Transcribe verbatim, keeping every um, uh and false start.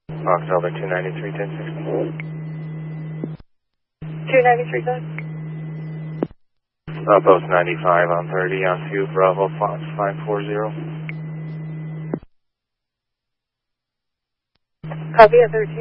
Fox Delta two ninety-three, ten sixty. two ninety-three, ten. Uh, Post ninety-five on thirty on two, Bravo Fox five four zero. Copy at thirteen.